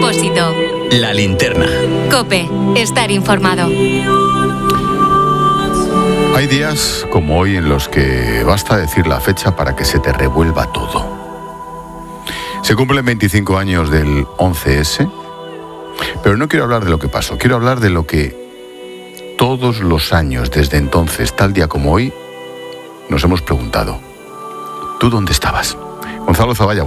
Expósito. La Linterna. COPE. Estar informado. Hay días como hoy en los que basta decir la fecha para que se te revuelva todo. Se cumplen 25 años del 11S, pero no quiero hablar de lo que pasó, quiero hablar de lo que todos los años desde entonces, tal día como hoy, nos hemos preguntado. ¿Tú dónde estabas? Gonzalo Zavalla, buenas